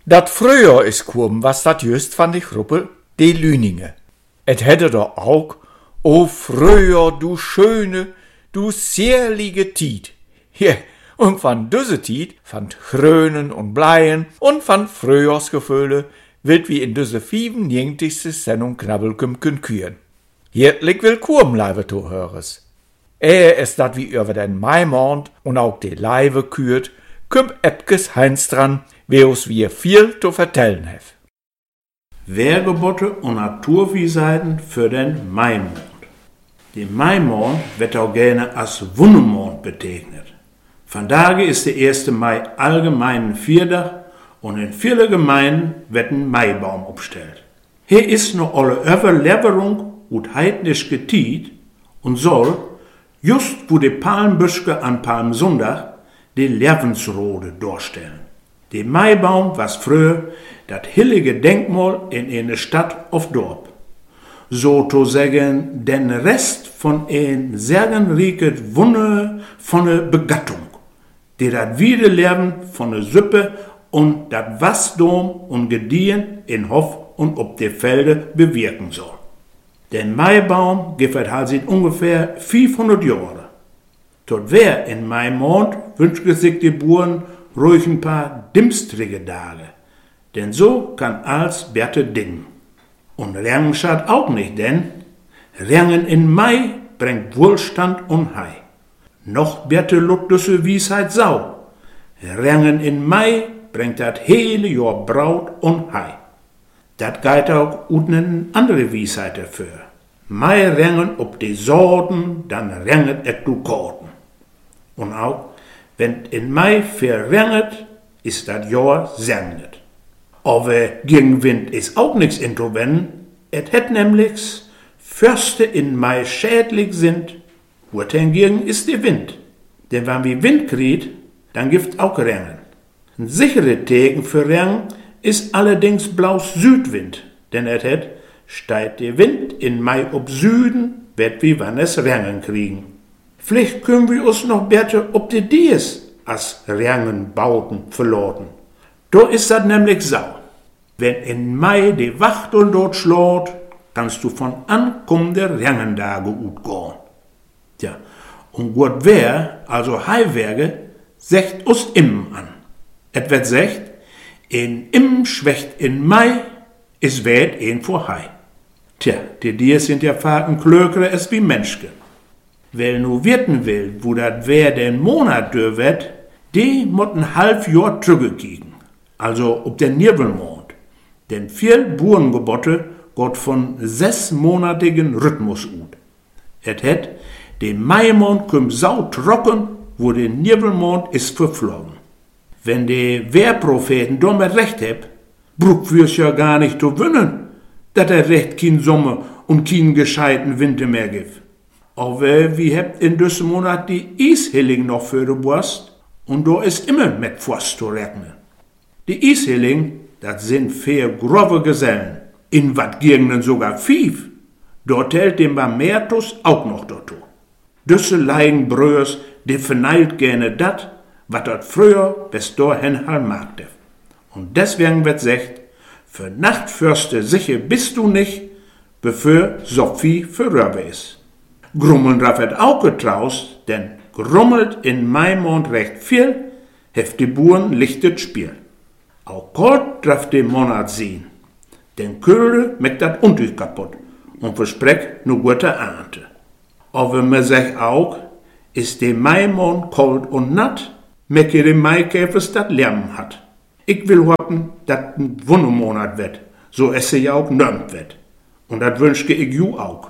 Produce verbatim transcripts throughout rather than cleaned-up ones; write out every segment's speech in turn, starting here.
Dat früher is kwum, was dat just van die Gruppe, die Lüninge. Et hätte doch auch, o früher, du schöne, du sierlige Tiet. Ja, und van düsse Tiet, van Grönen und Bleien und van Frühjahrsgefühle, wird wie in düsse fiebenjängtigste Sendung Knabbelküm kün küren. Herzlich willkommen, liebe Zuhörers. Ehe es dat wie über den Maimond und auch die Leibe kürt, kümmt Epkes Heinz dran, wie us wir viel zu vertellen hef. Wehrgebote und Naturweisheiten für den Maimond. Der Maimond wird auch gerne als Wunnemond betegnet. Vandaag ist der erste Mai allgemeinen Viertag und in vielen Gemeinden wird ein Maibaum aufgestellt. Hier ist noch alle Überleverung und heidnisch getiet und soll, just wo die Palmbüschke an Palmsonntag, die Lebensrode darstellen. Der Maibaum war früher das heilige Denkmal in eine Stadt auf Dorf. So zu sagen, den Rest von ein sagenrieket Wunde von der Begattung, die das Wiederleben von der Süppe und das Wasdom und Gediehen in Hof und ob die Felde bewirken soll. Den Maibaum gibt es halt seit ungefähr fünfhundert Jahren. Tot wer in Maimond wünscht sich die Buren ruhig ein paar dimmstrige Tage, denn so kann als Bärte dingen. Und Rängen schadet auch nicht, denn Rängen in Mai bringt Wohlstand und Hei. Noch Bärte luttüsse Wiesheit sau. Rängen in Mai bringt dat hele Jahr Braut und Hei. Dat geht auch ut ne andere Wiesheit dafür. Mai rängen ob die Sorten, dann ränget et du Korten. Und auch, wenn in Mai verränget, ist dat Jahr sendet. Aber gegen Wind ist auch nix introwennen. Et het nämlich Förste in Mai schädlich sind, wo hingegen ist der Wind. Denn wenn wir Wind kriegt, dann gibt auch Rängen. Ein sichere Tegen für Rängen ist allerdings blaus Südwind, denn et het steigt der Wind in Mai ob Süden, wird wie wann es Rängen kriegen. Vielleicht können wir uns noch besser ob die Dies als Rängen bauten verloren. Da ist das nämlich so. Wenn in Mai die Wachtel dort schlägt, kannst du von ankommende Rängendage utgehen. Tja, und gut wer, also Heiwerge, secht us im an. Et wird secht, in im schwächt in Mai, is wät een vor Hei. Tja, die Dies sind ja fahrten klökere es wie Menschke. Wer nu wirten will, wo dat wer den Monat dür wird, die mut ein halb Jahr zurückkiegen. Also ob der Nirvelmond. Denn viel Burengebote geht von sechsmonatigen Rhythmus ut. Et het, den Maimond küm sau trocken, wo der Nirvelmond ist verflogen. Wenn die Wehrpropheten damit recht heb, bruck wir's ja gar nicht zu wünnen, dat er recht kein Sommer und kein gescheiten Winter mehr gibt. Aber wie habt in diesem Monat die Ishilling noch für die Brust und da ist immer mit Forst zu rechnen. Die Ishilling, das sind vier grove Gesellen, in wat Gegenden sogar fief. Dort hält dem Bamertus auch noch dazu. Düsse Leigen Bröers, die verneilt gerne dat, wat dort früher bis dahin halt magte. Und deswegen wird secht, für Nachtfürste sicher bist du nicht, bevor Sophie für Röbe ist. Grummeln darf et auch getraust, denn grummelt in Maimond recht viel, heft die Buren lichtet Spiel. Auch kort darf den Monat sehen, denn Köhle meckt dat Untüch kaputt und versprecht nur gute Ernte. Aber man sagt auch, ist der Maimond kalt und natt, mecke der Maikäfers dat Lärm hat. Ich will hoffen, dat ein Wundermonat wird, so es ja auch nömt wird. Und dat wünsche ich ju auch.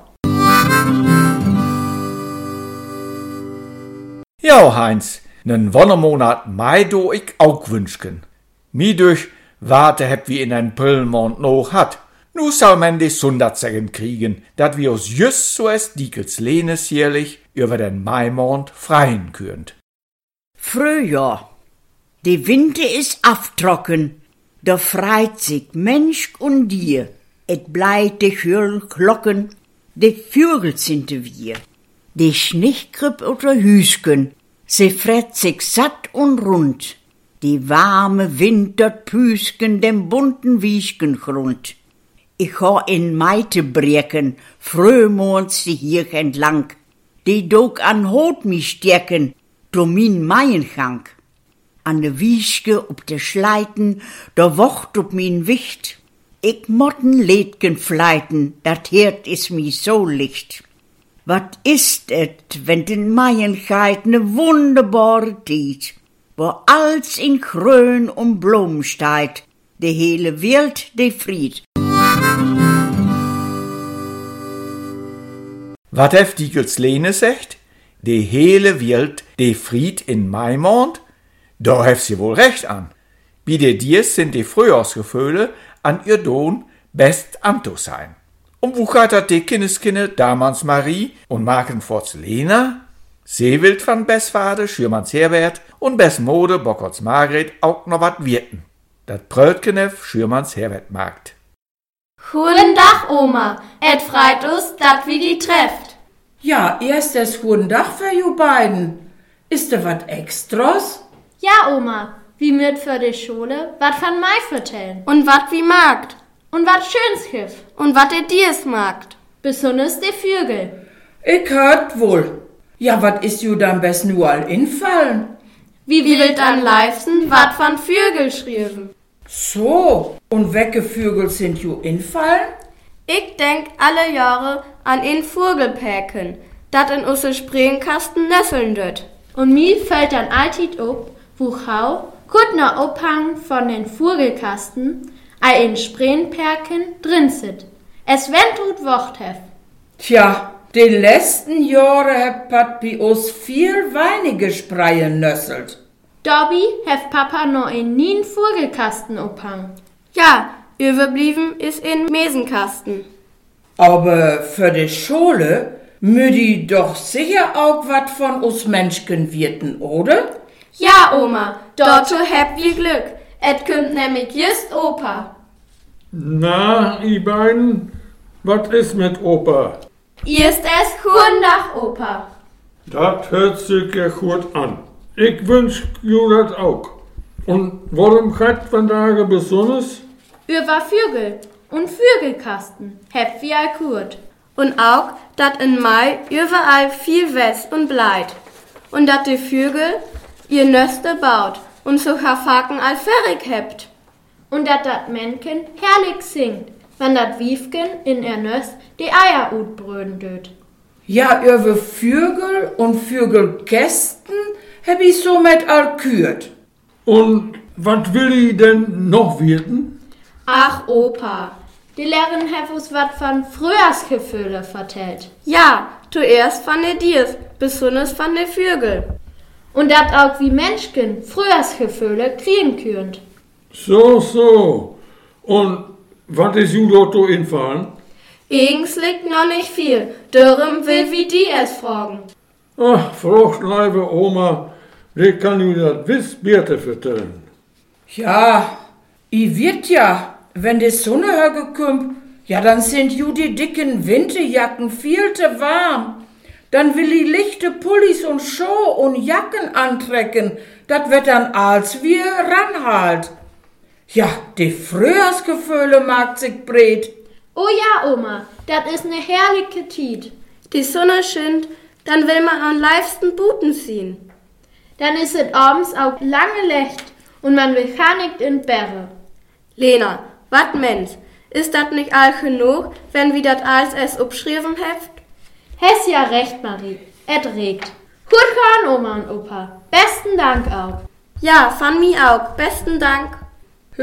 Ja, Heinz, nen Wonnermonat Mai do ich auch wünschen. Mi durch warte heb wie in ein Prillenmond noch hat. Nu soll man die Sundatzegen kriegen, dat wir uns just so es Diekels Lenes jährlich über den Maimond freien könnt. Frühjahr. Die Winter ist aftrocken, da freit sich Mensch und Dier. Et bleit de Hürlen Glocken, de Vögel sind wir. Die Schnichkripp oder Hüsken, sie fret sich satt und rund. Die warme Wind dort püsken dem bunten Wieskengrund. Ich hör in Meitebreken, fröhmorns die hier entlang, die dog an Hot mich stärken, do min Meiengang. An de Wieske ob de Schleiten, da wocht ob min Wicht. Ich motten Lädgen fleiten, dat Herd is mi so licht. Wat ist et, wenn den Meienkeit ne wunderbare Tiet, wo alles in Grün und Blum steigt, de hele Welt, de Fried. Wat hef Diegels Lene sagt? De hele Welt, de Fried in Maimond? Da hef sie wohl recht an. Wie de Dies sind die Frühjahrsgefühle an ihr Don best anto sein. Um wuchert hat die Kindeskinder damals Marie und Markenforts Lena, Seewild van Besswade, Schürmanns Herbert und Bessmode, Bockerts Margret auch noch wat wirten. Dat Brötkenef Schürmanns Herbert Markt. Guten Dach, Oma. Et freit us, dat wie die trefft. Ja, erst das guten Dach für you beiden. Ist da wat Extras? Ja, Oma. Wie mürt für die Schule wat van Mai vertellen. Und wat wie Magd. Und wat schöns gif. Und wat der Dies Magd. Besonders de Vögel. Ich hört wohl. Ja, wat ist you dann best nur all infallen? Wie, wie wild an Leifsen wat van Vögel schrieben. So, und welche Vögel sind you infallen? Ich denk alle Jahre an in Vogelpäken, dat in usse Springkasten nesseln dött. Und mi fällt dann altit ob, wo hau, gut na Ophang von den Vogelkasten, a in Springperken drin sit. Es wenn tut wocht hef. Tja, die letzten Jahre hab Pat bi us viel weinige Spreien nösselt. Dobby hef Papa no in nien Vogelkasten ophang. Ja, überblieben ist in Mesenkasten. Aber für die Schule mü die doch sicher auch wat von us Menschken wirten, oder? Ja, Oma, dort habt ihr Glück. Et kümmt nämlich just Opa. Na, ihr beiden, was ist mit Opa? Ist es Gundach, Opa. Das hört sich ja gut an. Ich wünsch ju das auch. Und warum hat von Tage besonders? Über Vögel und Vögelkasten, hef wie all kurt. Und auch, dat in Mai überall viel wässt und bleit. Und dat die Vögel ihr Nöste baut und so Faken all fertig hebt. Und dat dat Männchen herrlich singt, wann dat Wiefken in er Nöst die Eier utbröden döt. Ja, über Vögel und Vögelkästen hab ich somit all kürt. Und was will ich denn noch werden? Ach, Opa. Die Lehrerin hef uns wat von Frühjahrsgefühle vertellt. Ja, zuerst von der Diers, besonders von der Vögel. Und dat auch wie Menschken Frühjahrsgefühle kriegen könnt. So, so. Und was ist ju dort so infallen? Eigens liegt noch nicht viel, darum will wie die es fragen. Ach, Frucht, liebe Oma, wie kann ich das wiss Birte vertellen? Ja, i wird ja, wenn die Sonne hergekommt, ja, dann sind ju die dicken Winterjacken viel zu warm. Dann will i lichte Pullis und Schuhe und Jacken antrecken, dat wird dann als wir ranhalt. Ja, die Frühjahrsgefühle mag sich breit. Oh ja, Oma, dat is ne herrliche Tiet. Die Sonne schint, dann will man am liebsten Buten ziehen. Dann is es abends auch lange Licht und man will gar nicht in Berre. Lena, wat mens, ist dat nicht all genug, wenn wir dat alles es upschrieben heft? Hes ja recht, Marie, et regt. Gut hören, Oma und Opa. Besten Dank auch. Ja, von mir auch. Besten Dank.